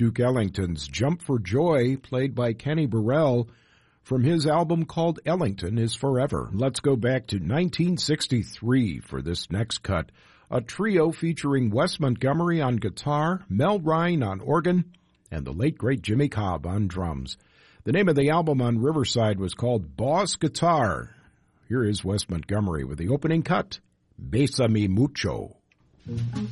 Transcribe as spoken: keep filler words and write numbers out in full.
Duke Ellington's Jump for Joy, played by Kenny Burrell, from his album called Ellington is Forever. Let's go back to nineteen sixty-three for this next cut. A trio featuring Wes Montgomery on guitar, Mel Ryan on organ, and the late great Jimmy Cobb on drums. The name of the album on Riverside was called Boss Guitar. Here is Wes Montgomery with the opening cut, Bésame Mucho. Mm-hmm.